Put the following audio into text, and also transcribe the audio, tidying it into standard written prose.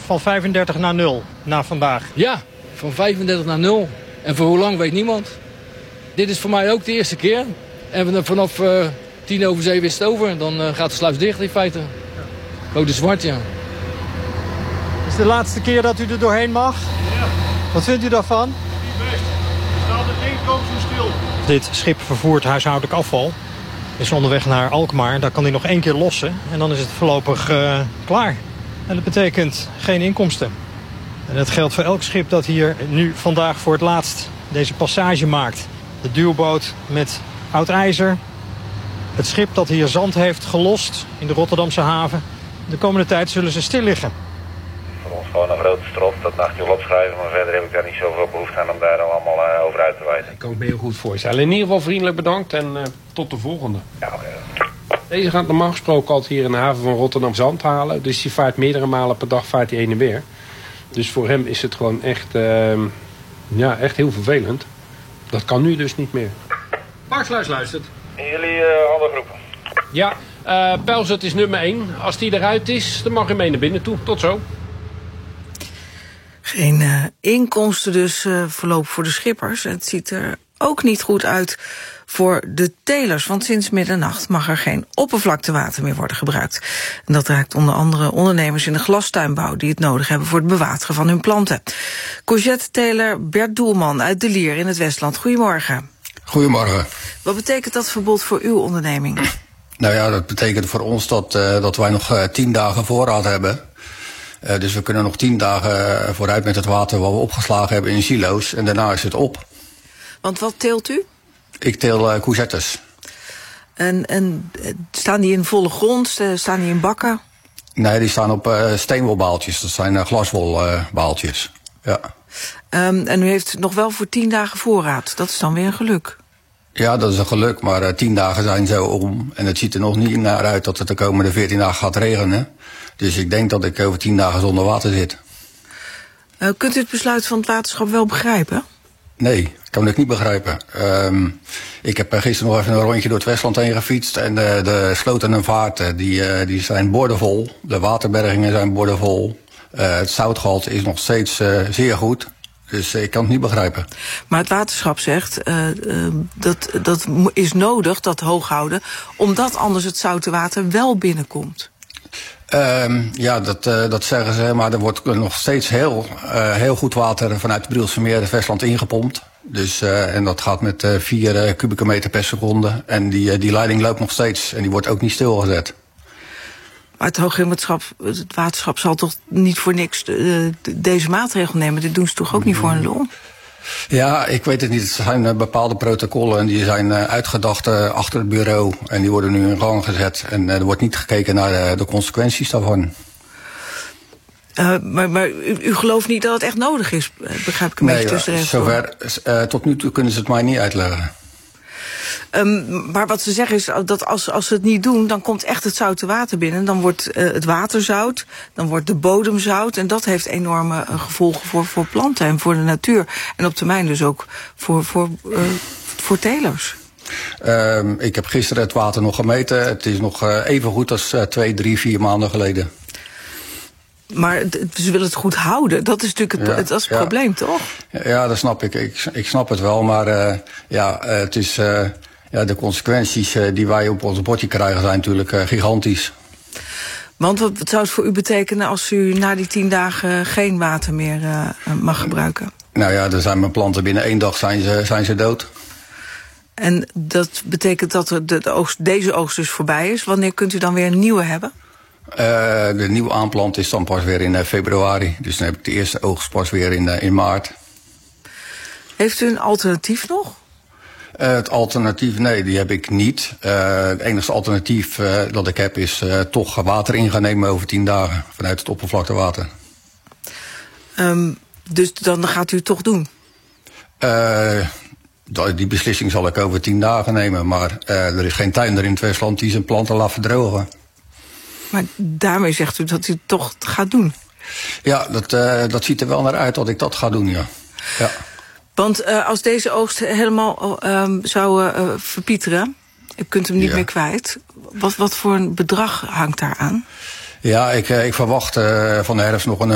van 35 naar 0 na vandaag. Ja, van 35 naar 0. En voor hoe lang weet niemand. Dit is voor mij ook de eerste keer. En vanaf 7:10 is het over. Dan gaat de sluis dicht in feite. Code zwart, ja. Is het de laatste keer dat u er doorheen mag? Ja. Wat vindt u daarvan? Niet best. Er staat er één kant zo stil. Dit schip vervoert huishoudelijk afval. Is onderweg naar Alkmaar. Daar kan hij nog 1 keer lossen. En dan is het voorlopig klaar. En dat betekent geen inkomsten. En dat geldt voor elk schip dat hier nu vandaag voor het laatst deze passage maakt. De duwboot met oud ijzer. Het schip dat hier zand heeft gelost in de Rotterdamse haven. De komende tijd zullen ze stil liggen. Voor ons gewoon een grote strop, dat nachtje opschrijven. Maar verder heb ik daar niet zoveel behoefte aan om daar allemaal over uit te wijzen. Ik kan het me heel goed voorstellen. In ieder geval vriendelijk bedankt en tot de volgende. Ja, oké. Deze gaat normaal gesproken altijd hier in de haven van Rotterdam zand halen. Dus die vaart meerdere malen per dag vaart hij heen en weer. Dus voor hem is het gewoon echt, echt heel vervelend. Dat kan nu dus niet meer. Parksluis luistert. En jullie andere groepen? Ja, Pelzert is nummer 1. Als die eruit is, dan mag je mee naar binnen toe. Tot zo. Geen inkomsten dus voorlopig voor de schippers. Het ziet er ook niet goed uit voor de telers. Want sinds middernacht mag er geen oppervlaktewater meer worden gebruikt. En dat raakt onder andere ondernemers in de glastuinbouw die het nodig hebben voor het bewateren van hun planten. Courgette-teler Bert Doelman uit De Lier in het Westland. Goedemorgen. Goedemorgen. Wat betekent dat verbod voor uw onderneming? Nou ja, dat betekent voor ons dat wij nog 10 dagen voorraad hebben. Dus we kunnen nog 10 dagen vooruit met het water wat we opgeslagen hebben in silo's. En daarna is het op. Want wat teelt u? Ik teel courgettes. En staan die in volle grond? Staan die in bakken? Nee, die staan op steenwolbaaltjes. Dat zijn glaswolbaaltjes. Ja. En u heeft nog wel voor 10 dagen voorraad. Dat is dan weer een geluk. Ja, dat is een geluk, maar 10 dagen zijn zo om. En het ziet er nog niet naar uit dat het de komende 14 dagen gaat regenen. Dus ik denk dat ik over 10 dagen zonder water zit. Kunt u het besluit van het waterschap wel begrijpen? Nee, kan ik niet begrijpen. Ik heb gisteren nog even een rondje door het Westland heen gefietst. En de sloten en vaarten die zijn boordevol. De waterbergingen zijn boordevol. Het zoutgehalte is nog steeds zeer goed. Dus ik kan het niet begrijpen. Maar het waterschap zegt dat is nodig, dat hooghouden, omdat anders het zoute water wel binnenkomt. Ja, dat zeggen ze, maar er wordt nog steeds heel goed water vanuit het Brielse Meer het Westland ingepompt. Dus, en dat gaat met 4 kubieke meter per seconde. En die leiding loopt nog steeds en die wordt ook niet stilgezet. Maar het waterschap zal toch niet voor niks deze maatregel nemen? Dit doen ze toch ook niet voor een lol? Ja, ik weet het niet. Het zijn bepaalde protocollen en die zijn uitgedacht achter het bureau. En die worden nu in gang gezet. En er wordt niet gekeken naar de consequenties daarvan. Maar u gelooft niet dat het echt nodig is, begrijp ik een beetje tussen de zover, tot nu toe kunnen ze het mij niet uitleggen. Maar wat ze zeggen is dat als ze het niet doen, dan komt echt het zoute water binnen. Dan wordt het water zout, dan wordt de bodem zout. En dat heeft enorme gevolgen voor planten en voor de natuur. En op termijn dus ook voor telers. Ik heb gisteren het water nog gemeten. Het is nog even goed als 2, 3, 4 maanden geleden. Maar ze willen het goed houden. Dat is natuurlijk het probleem, toch? Ja, dat snap ik. Ik snap het wel. Maar het is, de consequenties die wij op ons bordje krijgen zijn natuurlijk gigantisch. Want wat zou het voor u betekenen als u na die 10 dagen geen water meer mag gebruiken? Nou ja, er zijn mijn planten binnen 1 dag zijn ze dood. En dat betekent dat deze oogst dus voorbij is. Wanneer kunt u dan weer een nieuwe hebben? De nieuwe aanplant is dan pas weer in februari. Dus dan heb ik de eerste oogst pas weer in maart. Heeft u een alternatief nog? Het alternatief, nee, die heb ik niet. Het enige alternatief dat ik heb is toch water in gaan nemen over 10 dagen. Vanuit het oppervlaktewater. Dus dan gaat u het toch doen? Die beslissing zal ik over 10 dagen nemen. Maar er is geen tuinder in het Westland die zijn planten laat verdrogen. Maar daarmee zegt u dat u het toch gaat doen? Ja, dat ziet er wel naar uit dat ik dat ga doen, ja. Want als deze oogst helemaal zou verpieteren, u kunt hem niet meer kwijt. Wat voor een bedrag hangt daar aan? Ja, ik verwacht van de herfst nog een